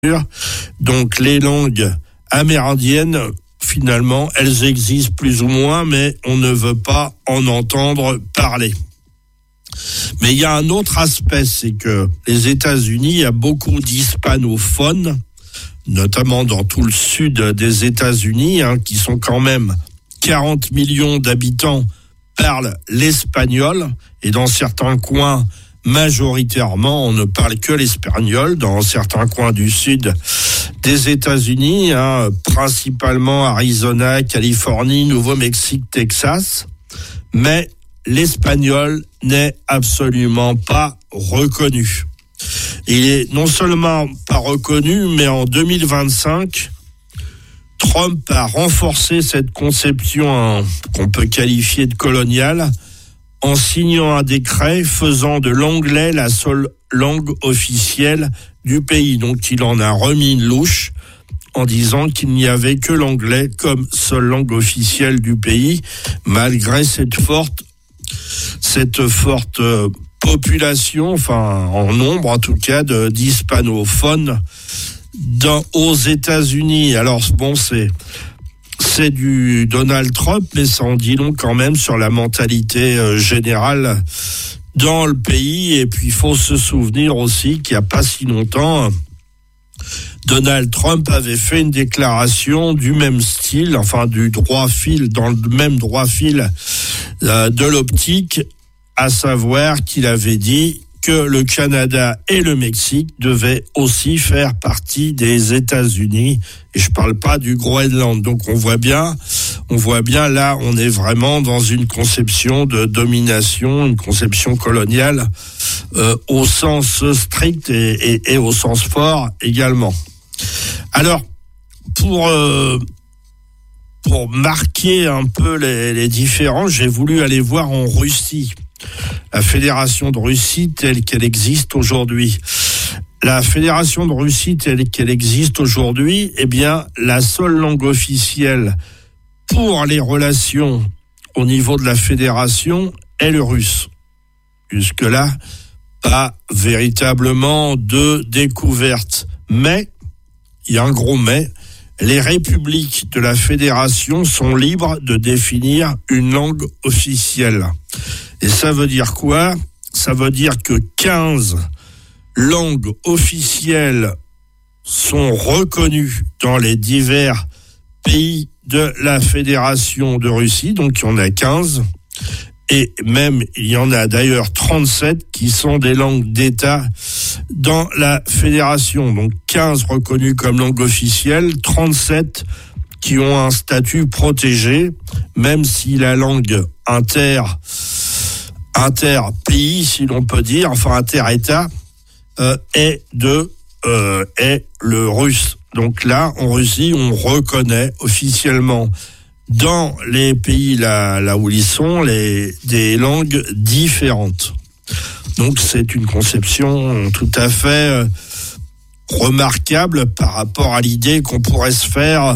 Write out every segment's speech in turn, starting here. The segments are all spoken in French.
Donc les langues amérindiennes, finalement, elles existent plus ou moins, mais on ne veut pas en entendre parler. Mais il y a un autre aspect, c'est que les États-Unis, il y a beaucoup d'hispanophones, notamment dans tout le sud des États-Unis, qui sont quand même 40 millions d'habitants, parlent l'espagnol, et dans certains coins, majoritairement, on ne parle que l'espagnol. Dans certains coins du sud des États-Unis, principalement Arizona, Californie, Nouveau-Mexique, Texas, mais l'espagnol n'est absolument pas reconnu. Il est non seulement pas reconnu, mais en 2025, Trump a renforcé cette conception qu'on peut qualifier de coloniale en signant un décret faisant de l'anglais la seule langue officielle du pays. Donc il en a remis une louche en disant qu'il n'y avait que l'anglais comme seule langue officielle du pays, malgré cette forte population, en nombre en tout cas, d'hispanophones aux États-Unis. Alors bon, c'est du Donald Trump, mais ça en dit long quand même sur la mentalité générale dans le pays. Et puis il faut se souvenir aussi qu'il n'y a pas si longtemps, Donald Trump avait fait une déclaration du même style, dans le même droit fil de l'optique, à savoir qu'il avait dit que le Canada et le Mexique devaient aussi faire partie des États-Unis. Et je parle pas du Groenland. Donc on voit bien là, on est vraiment dans une conception de domination, une conception coloniale au sens strict et au sens fort également. Alors, pour marquer un peu les différences, j'ai voulu aller voir en Russie. La Fédération de Russie telle qu'elle existe aujourd'hui. La Fédération de Russie telle qu'elle existe aujourd'hui, la seule langue officielle pour les relations au niveau de la Fédération est le russe. Jusque-là, pas véritablement de découverte. Mais, il y a un gros mais, les républiques de la Fédération sont libres de définir une langue officielle. Et ça veut dire quoi ? Ça veut dire que 15 langues officielles sont reconnues dans les divers pays de la Fédération de Russie. Donc il y en a 15. Et même, il y en a d'ailleurs 37 qui sont des langues d'État dans la Fédération. Donc 15 reconnues comme langue officielle, 37 qui ont un statut protégé, même si la langue inter-pays, si l'on peut dire, inter-État, est le russe. Donc là, en Russie, on reconnaît officiellement dans les pays là où ils sont des langues différentes. Donc c'est une conception tout à fait remarquable par rapport à l'idée qu'on pourrait se faire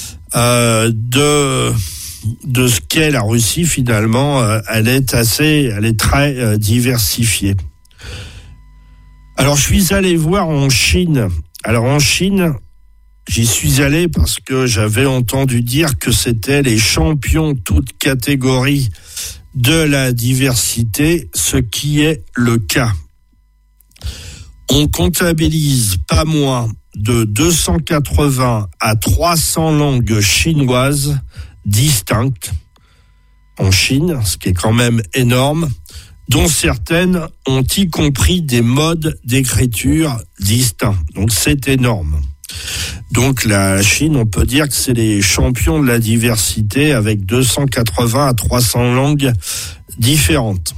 de ce qu'est la Russie. Finalement, elle est très diversifiée. Alors je suis allé voir en Chine. Alors en Chine, j'y suis allé parce que j'avais entendu dire que c'était les champions toutes catégories de la diversité, ce qui est le cas. On comptabilise pas moins de 280 à 300 langues chinoises distinctes en Chine, ce qui est quand même énorme, dont certaines ont y compris des modes d'écriture distincts. Donc c'est énorme. Donc la Chine, on peut dire que c'est les champions de la diversité avec 280 à 300 langues différentes.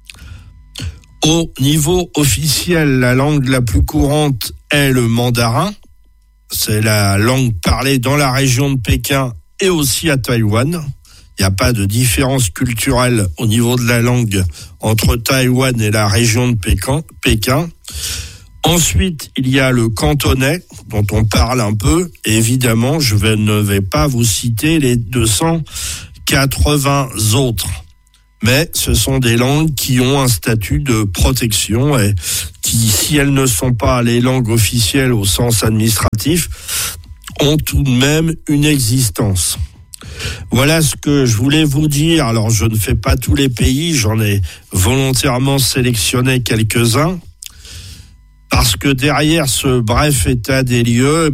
Au niveau officiel, la langue la plus courante est le mandarin. C'est la langue parlée dans la région de Pékin et aussi à Taïwan. Il n'y a pas de différence culturelle au niveau de la langue entre Taïwan et la région de Pékin. Ensuite, il y a le cantonais, dont on parle un peu. Et évidemment, ne vais pas vous citer les 280 autres. mais ce sont des langues qui ont un statut de protection et qui, si elles ne sont pas les langues officielles au sens administratif, ont tout de même une existence. Voilà ce que je voulais vous dire. Alors, je ne fais pas tous les pays, j'en ai volontairement sélectionné quelques-uns, parce que derrière ce bref état des lieux,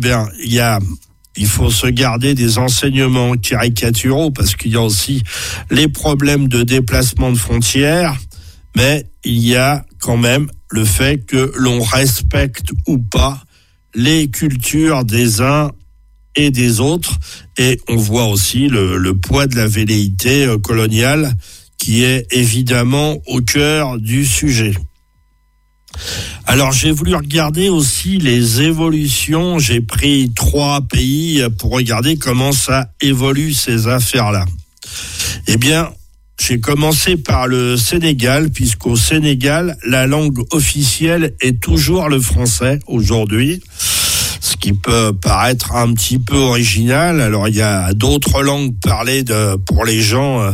il faut se garder des enseignements caricaturaux, parce qu'il y a aussi les problèmes de déplacement de frontières, mais il y a quand même le fait que l'on respecte ou pas les cultures des uns et des autres, et on voit aussi le poids de la velléité coloniale qui est évidemment au cœur du sujet. Alors j'ai voulu regarder aussi les évolutions, j'ai pris 3 pays pour regarder comment ça évolue ces affaires-là. Eh bien, j'ai commencé par le Sénégal, puisqu'au Sénégal, la langue officielle est toujours le français aujourd'hui, ce qui peut paraître un petit peu original. Alors il y a d'autres langues parlées pour les gens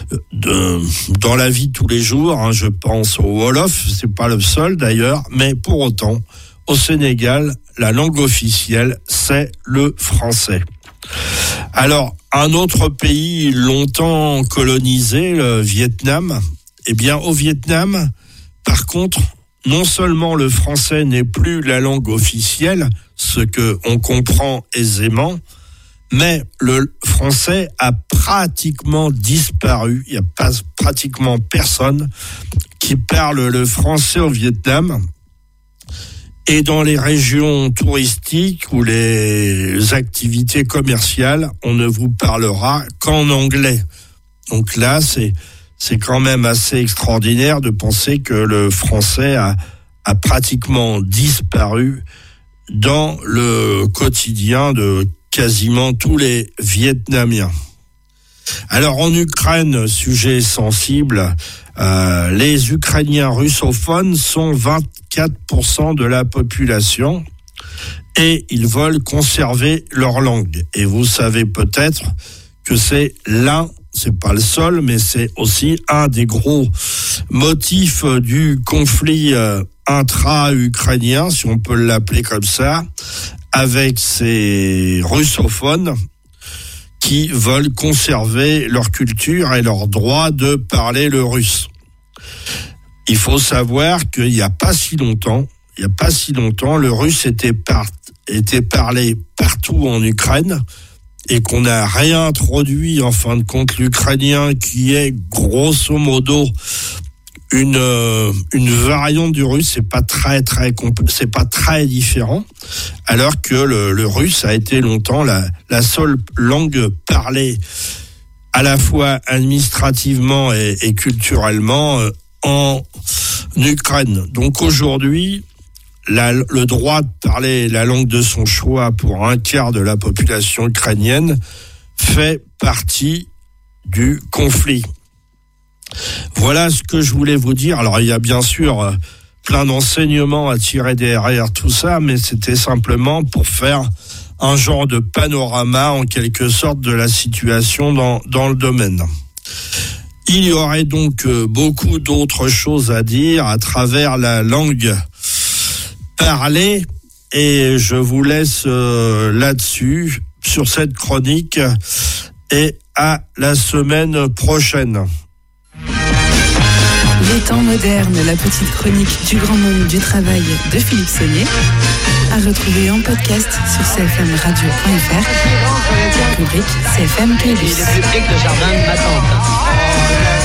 dans la vie de tous les jours, je pense au Wolof, c'est pas le seul d'ailleurs, mais pour autant, au Sénégal, la langue officielle, c'est le français. Alors, un autre pays longtemps colonisé, le Vietnam, eh bien au Vietnam, par contre, non seulement le français n'est plus la langue officielle, ce que on comprend aisément, mais le français a pratiquement disparu. Il n'y a pas pratiquement personne qui parle le français au Vietnam. Et dans les régions touristiques ou les activités commerciales, on ne vous parlera qu'en anglais. Donc là, c'est quand même assez extraordinaire de penser que le français a pratiquement disparu dans le quotidien de quasiment tous les Vietnamiens. Alors en Ukraine, sujet sensible, les Ukrainiens russophones sont 24% de la population et ils veulent conserver leur langue. Et vous savez peut-être que c'est pas le seul, mais c'est aussi un des gros motifs du conflit intra-ukrainien, si on peut l'appeler comme ça, avec ces russophones qui veulent conserver leur culture et leur droit de parler le russe. Il faut savoir qu'il n'y a pas si longtemps, le russe était parlé partout en Ukraine et qu'on a réintroduit en fin de compte l'ukrainien qui est grosso modo une variante du russe, c'est pas très différent, alors que le russe a été longtemps la seule langue parlée à la fois administrativement et culturellement en Ukraine. Donc aujourd'hui, le droit de parler la langue de son choix pour un quart de la population ukrainienne fait partie du conflit. Voilà ce que je voulais vous dire. Alors il y a bien sûr plein d'enseignements à tirer derrière tout ça, mais c'était simplement pour faire un genre de panorama en quelque sorte de la situation dans le domaine. Il y aurait donc beaucoup d'autres choses à dire à travers la langue parlée, et je vous laisse là-dessus sur cette chronique et à la semaine prochaine. Les temps modernes, la petite chronique du grand monde du travail de Philippe Saunier, à retrouver en podcast sur cfmradio.fr, rubrique CFM Campus. Et le public de jardin de ma tante.